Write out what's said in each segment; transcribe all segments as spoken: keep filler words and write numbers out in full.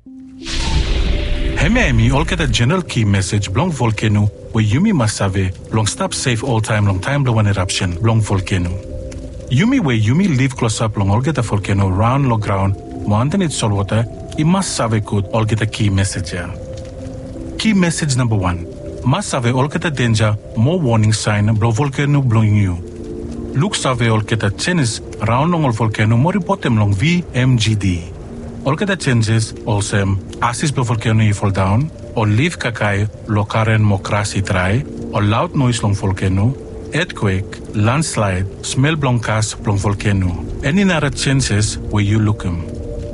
Hemi all get a general key message blong volcano where Yumi must save long stop safe all time long time blow an eruption blong volcano. Yumi where Yumi live close up long all get a volcano round low ground mo underneath salt water it must save good all get a key message here. Key message number one. Must save all get a danger more warning sign blow volcano blowing you. Look save all get a changes round long all volcano more report them long V M G D. All get the changes also ashes blow volcano fall down or leaf kakai lokaren mokrasi try or loud noise long volcano, earthquake, landslide, smell blonkas blong volcano. Any other changes where you look them.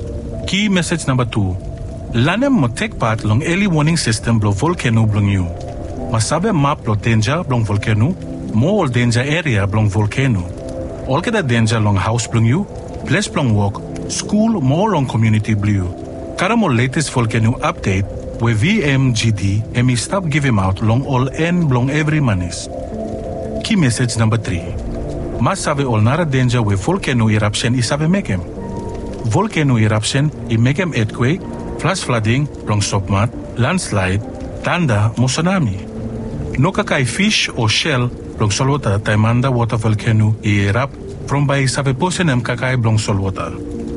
Key message number two. Lanem mo take part long early warning system blow volcano blong you. Masabe map blow danger blong volcano, more danger area blong volcano. All get the danger long house blong you, place blong walk, school more long community blue. Karamo latest volcano update where V M G D and me stop giving out long all end long every manis. Key message number three. Must have all nara danger where volcano eruption is have make him. Volcano eruption it make him earthquake, flash flooding, long submat, landslide, thunder, mo tsunami. No kakai fish or shell long solwater taimanda water volcano erupt from by save posenem kakai blong solwater.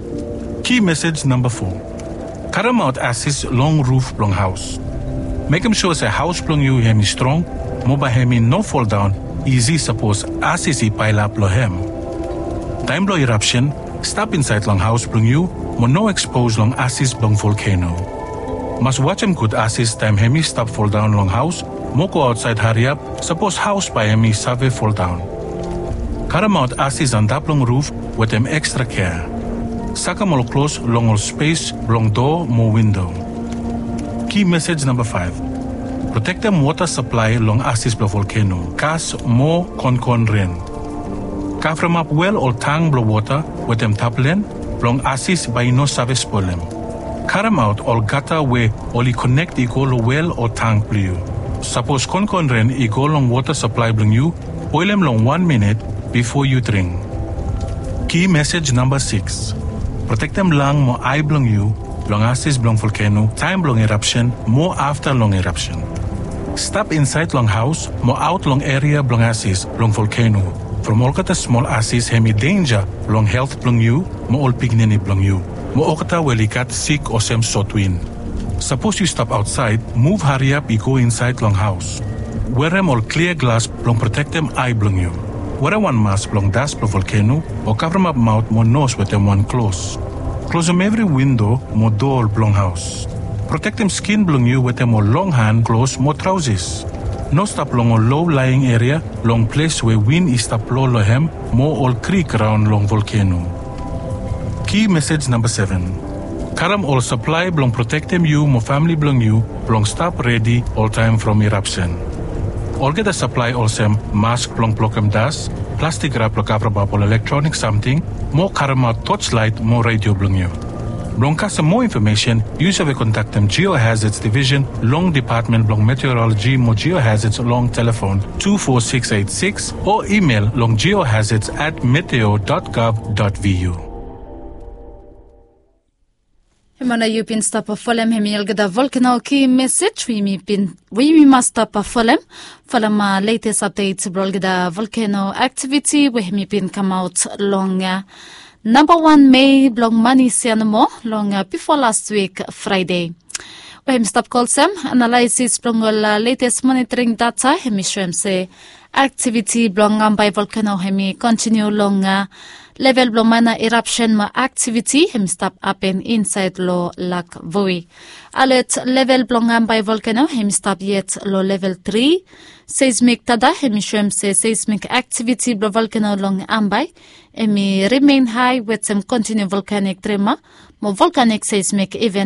Key message number four. Karam out assist long roof blong house. Make him sure say house blong you hemi strong, moba hemi no fall down, easy suppose assist pile up lo hem. Time blow eruption, stop inside long house blong you, mo no expose long assist blong volcano. Must watch him good assist time hemi stop fall down long house, mo go outside hurry up, suppose house by hemi save fall down. Karam out assist on that long roof with them extra care. Saka mo close long all space, long door, more window. Key message number five. Protect them water supply long assist blow volcano. Kas more con con rain. Kafram up well or tang blow water with them taplen, long assist by no save spolem. Karam out all gata where only connect equal well or tank blue. Suppose con con rain equal long water supply bring you, boil them long one minute before you drink. Key message number six. Protect them lang mo eye blong you, long assist blong volcano, time blong eruption, more after long eruption. Stop inside long house, mo out long area blong assist, blong volcano. From all kata small assist hemi danger, long health blong you, mo all pignini blong you. Mo okata welikat sick or sem sotwin. Suppose you stop outside, move hurry up, you go inside long house. Wear them all clear glass, blong protect them eye blong you. Wear one mask blong dust blong volcano, or cover up mouth mo nose with them one close. Close them every window mo door blong house. Protect them skin blong you with them more long hand close mo trousers. No stop long or low lying area, long place where wind is stop low lohem, mo all creek around long volcano. Key message number seven. Karam all supply blong protect them you mo family blong you, blong stop ready all time from eruption. All get a supply also mask blong blokem dust, plastic wrap lo cover bubble electronic something, more karama torchlight, more radio blong you. Blong some more information, use of a contact them Geohazards Division, Long Department Blong Meteorology mo Geohazards long telephone two four six eight six or email long geohazards at meteo dot gov dot v u. Hemana you pin stop a folem hemiel gada volcano key message we mi pin we mi must stop a folem folema latest updates brol gada volcano activity we mi pin come out long uh, number one May blong money sianamo long uh, before last week Friday. We him stop call sem analysis blong uh, latest monitoring data hemi shem say activity blong um, by volcano hemi continue long uh, level blong mana eruption ma activity him stop happen inside lo lak voi. Alert level blong by volcano him stop yet lo level three. Seismic tada him shem se seismic activity blo volcano long ambai. Emi remain high with some continue volcanic tremor. Mo volcanic seismic event